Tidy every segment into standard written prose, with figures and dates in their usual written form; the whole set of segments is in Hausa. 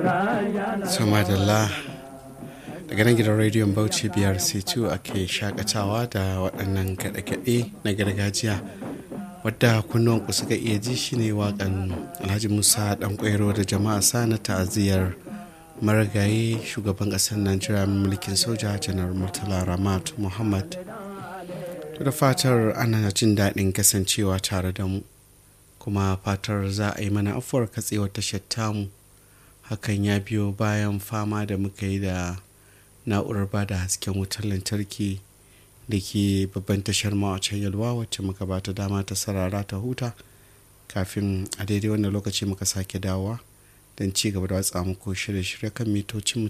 Samadallah daga nan gidan rediyon Bauchi BRC2 ake shakatawa da waɗannan kaɗe-kaɗe na gargajiya wadda kunnuwanku suka iya ji shine waƙan Alhaji Musa Ɗanƙwairo da jama'a sa na ta'aziyar marigayi shugaban ƙasar Najeriya mulkin soja Janar Murtala Ramat Muhammad. Da fatar ana jin daɗin kasancewa tare da mu, kuma fatar za a yi mana afuwar katsewar tashar tamu. Hakan ya biyo bayan fama da muka yi da na'urar ba da hasken wutar lantarki da ke babban tashar mawacin yalwa wacce muka ba ta dama ta sarara ta huta kafin a daidai wannan lokaci muka sake dawowa don ci gaba da watsa muku shirye-shirye kan mitocin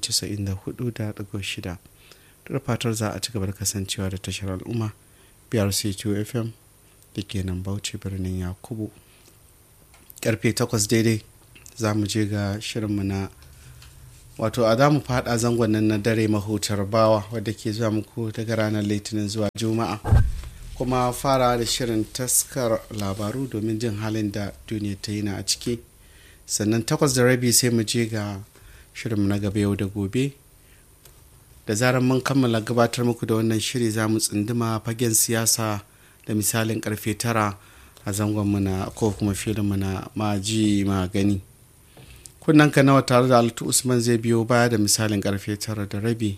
94.6. da fatar za a ci gaba da kasancewa da tashar al'umma BRC2 FM da ke nan Bauchi birnin Yakubu. Karfe 8 daidai za mu je ga shirinmu na wato a za mu fada zangon nan na dare mahutar bawa wadda ke zuwa muku daga ranar litinin zuwa juma'a, kuma fara da shirin taskar labaru domin jin halin da duniya ta yi na a ciki. Sannan 8:30 sai mu je ga shirinmu na gaba yau da gobe. Da zarar mun kammala gabatar muku da wannan shiri za mu tsunduma fagen siyasa da misalin karfe 9 a zangonmu na ko kuma filinmu na maji magani. Kunnan ka nawa tare da Altu Usman zai biyo baya da misalin karfe 9:30.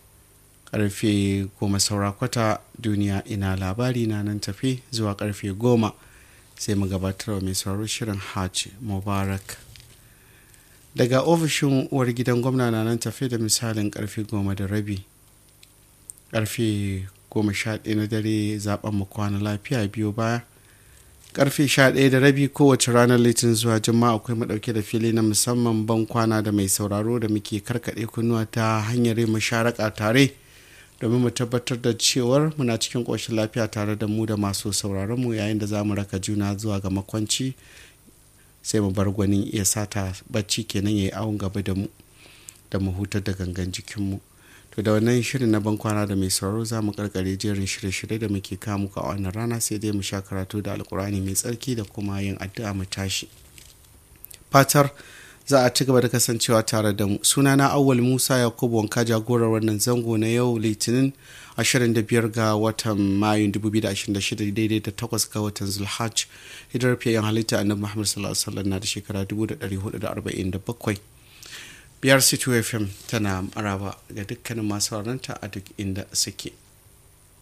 Karfe 10 saura kwata duniya ina labari na nan tafi zuwa karfe 10 sai mu gabatar wa mai sauraro shirin Hajj Mubarak. Daga ofishin uwar gidan gwamna na nan tafi da misalin karfe 10:30. Karfe 11 na dare zaben mu kwana lafiya biyo baya. Karfe 11:30 kowace ranar litinin zuwa juma'a akwai madauke da fili na musamman ban kwana da mai sauraro da muke karkade kunnuwa ta hanyar yin musharaka tare domin mu tabbatar da cewar muna cikin ƙoshin lafiya tare da mu da masu sauraron mu yayin da za mu raka juna zuwa ga makwanci sai mu bar gwanin iya sata bacci kenan yayi awon gaba da mu hutar da gangan jikinmu. To da wannan shirin na bankwana da mai sauraro za mu karkare jerin shirye-shirye da muke kawo muku a wannan rana sai dai mu sha karatu da alkurani mai tsarki da kuma yin addu'a mu tashi. Fatar za a ci gaba da kasancewa tare da mu. Sunana Awwal Musa Yakubu wanka jagorar wannan zango na yau Litinin 25 ga watan Mayu 2026 daidai da 8 ga watan Zulhajj. Hijirar fiyayen halitta Annabi Muhammad sallallahu alaihi wasallam na da shekara 1447. BRC2 FM tana maraba ga dukkanin masu sauraronta a duk inda suke.